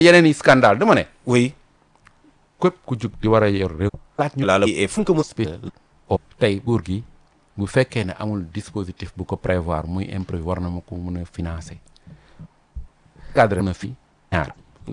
yeneen i scandale dama ne oui képp ku jug di war a yor réew laaj ñu la et fu ko mu tey buur gi bu fekkee ne amul dispositif bu ko prévoir muy imprévu war na ma ko mën a financer cadre na fi ñaar